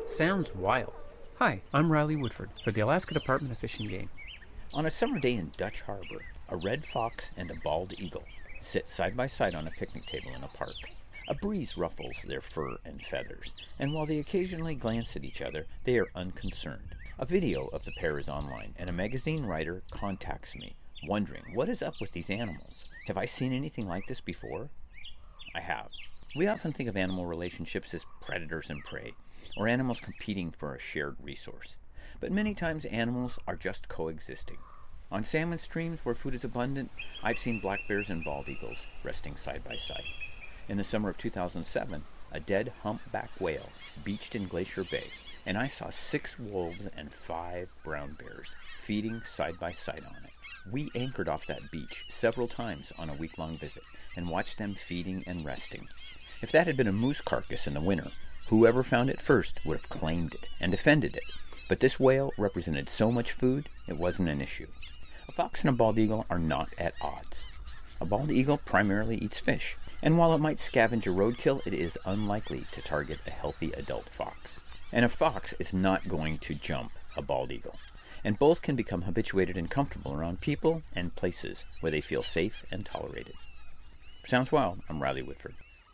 Sounds wild. Hi, I'm Riley Woodford for the Alaska Department of Fish and Game. On a summer day in Dutch Harbor, a red fox and a bald eagle sit side by side on a picnic table in a park. A breeze ruffles their fur and feathers, and while they occasionally glance at each other, they are unconcerned. A video of the pair is online, and a magazine writer contacts me, wondering what is up with these animals. Have I seen anything like this before? I have. We often think of animal relationships as predators and prey, or animals competing for a shared resource. But many times animals are just coexisting. On salmon streams where food is abundant, I've seen black bears and bald eagles resting side by side. In the summer of 2007, a dead humpback whale beached in Glacier Bay, and I saw 6 wolves and 5 brown bears feeding side by side on it. We anchored off that beach several times on a week-long visit and watched them feeding and resting. If that had been a moose carcass in the winter, whoever found it first would have claimed it and defended it. But this whale represented so much food, it wasn't an issue. A fox and a bald eagle are not at odds. A bald eagle primarily eats fish, and while it might scavenge a roadkill, it is unlikely to target a healthy adult fox. And a fox is not going to jump a bald eagle. And both can become habituated and comfortable around people and places where they feel safe and tolerated. For Sounds Wild, I'm Riley Woodford.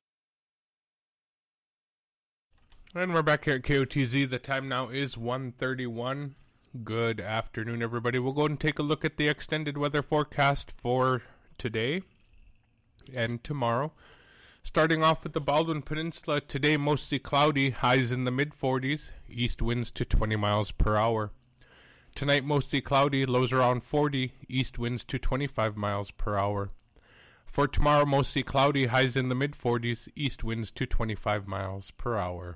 And we're back here at KOTZ. The time now is 1:31. Good afternoon, everybody. We'll go and take a look at the extended weather forecast for today and tomorrow. Starting off with the Baldwin Peninsula, today mostly cloudy, highs in the mid-40s, east winds to 20 miles per hour. Tonight mostly cloudy, lows around 40, east winds to 25 miles per hour. For tomorrow mostly cloudy, highs in the mid-40s, east winds to 25 miles per hour.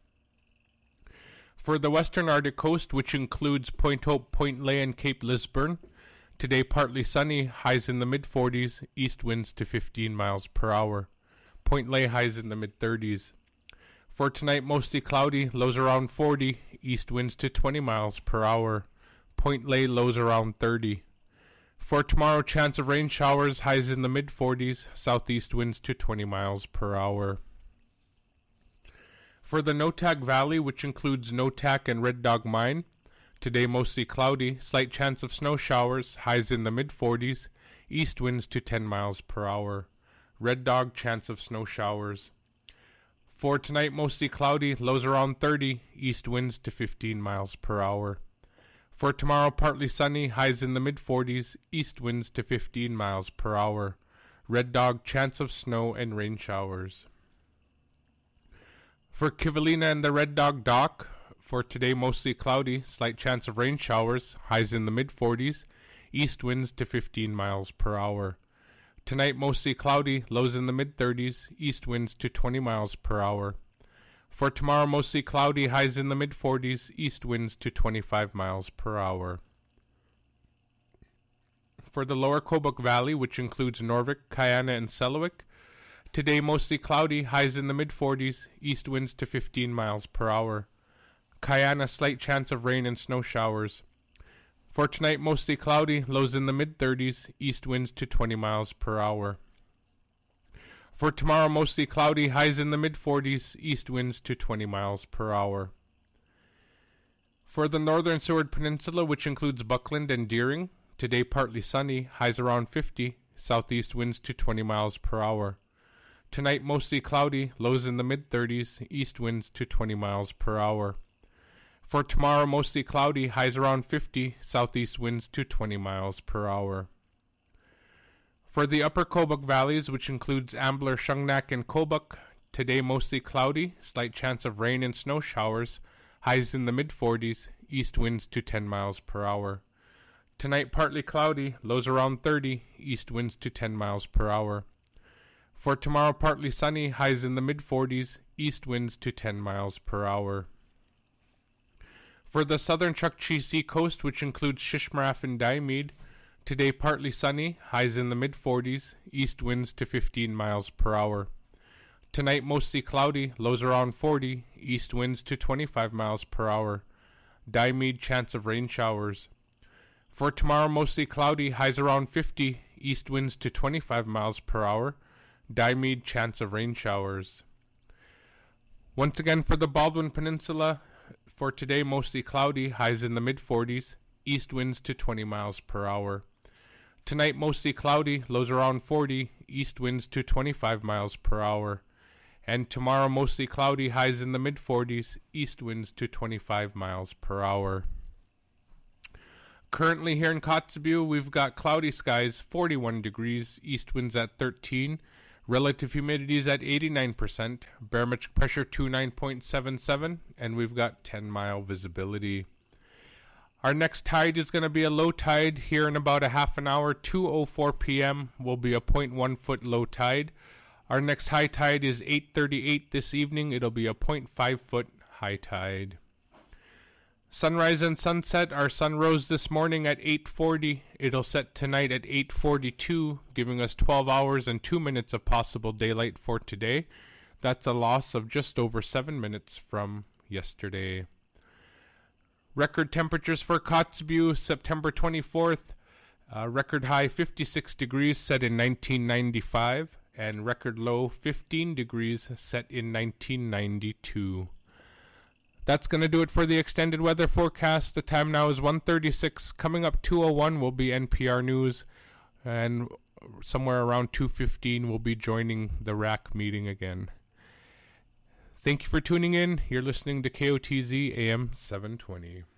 For the western Arctic coast, which includes Point Hope, Point Lay, and Cape Lisburne, today partly sunny, highs in the mid-40s, east winds to 15 miles per hour. Point Lay highs in the mid-30s. For tonight, mostly cloudy, lows around 40, east winds to 20 miles per hour. Point Lay lows around 30. For tomorrow, chance of rain showers, highs in the mid-40s, southeast winds to 20 miles per hour. For the Noatak Valley, which includes Noatak and Red Dog Mine, today mostly cloudy, slight chance of snow showers, highs in the mid-40s, east winds to 10 miles per hour. Red Dog, chance of snow showers. For tonight, mostly cloudy, lows around 30, east winds to 15 miles per hour. For tomorrow, partly sunny, highs in the mid-40s, east winds to 15 miles per hour. Red Dog, chance of snow and rain showers. For Kivalina and the Red Dog Dock, for today mostly cloudy, slight chance of rain showers, highs in the mid-40s, east winds to 15 miles per hour. Tonight mostly cloudy, lows in the mid-30s, east winds to 20 miles per hour. For tomorrow mostly cloudy, highs in the mid-40s, east winds to 25 miles per hour. For the lower Kobuk Valley, which includes Norvik, Kayana, and Selawik, today mostly cloudy, highs in the mid-40s, east winds to 15 miles per hour. Kayana, slight chance of rain and snow showers. For tonight mostly cloudy, lows in the mid-30s, east winds to 20 miles per hour. For tomorrow mostly cloudy, highs in the mid-40s, east winds to 20 miles per hour. For the northern Seward Peninsula, which includes Buckland and Deering, today partly sunny, highs around 50, southeast winds to 20 miles per hour. Tonight mostly cloudy, lows in the mid-30s, east winds to 20 miles per hour. For tomorrow mostly cloudy, highs around 50, southeast winds to 20 miles per hour. For the upper Kobuk valleys, which includes Ambler, Shungnak, and Kobuk, today mostly cloudy, slight chance of rain and snow showers, highs in the mid-40s, east winds to 10 miles per hour. Tonight partly cloudy, lows around 30, east winds to 10 miles per hour. For tomorrow, partly sunny, highs in the mid-40s, east winds to 10 miles per hour. For the southern Chukchi Sea coast, which includes Shishmaref and Diomede, today partly sunny, highs in the mid-40s, east winds to 15 miles per hour. Tonight mostly cloudy, lows around 40, east winds to 25 miles per hour. Diomede, chance of rain showers. For tomorrow, mostly cloudy, highs around 50, east winds to 25 miles per hour. Diomede, chance of rain showers. Once again, for the Baldwin Peninsula, For today, mostly cloudy, highs in the mid-40s, east winds to 20 miles per hour. Tonight, mostly cloudy, lows around 40, east winds to 25 miles per hour. And tomorrow, mostly cloudy, highs in the mid-40s, east winds to 25 miles per hour. Currently here in Kotzebue, we've got cloudy skies, 41 degrees, east winds at 13, relative humidity is at 89%, barometric pressure 29.77, and we've got 10-mile visibility. Our next tide is going to be a low tide here in about a half an hour. 2:04 p.m. will be a 0.1 foot low tide. Our next high tide is 8:38 this evening. It'll be a 0.5 foot high tide. Sunrise and sunset. Our sun rose this morning at 8:40. It'll set tonight at 8:42, giving us 12 hours and 2 minutes of possible daylight for today. That's a loss of just over 7 minutes from yesterday. Record temperatures for Kotzebue, September 24th. Record high 56 degrees set in 1995, and record low 15 degrees set in 1992. That's going to do it for the extended weather forecast. The time now is 1:36. Coming up 2:01 will be NPR News, and somewhere around 2:15 we'll be joining the RAC meeting again. Thank you for tuning in. You're listening to KOTZ AM 720.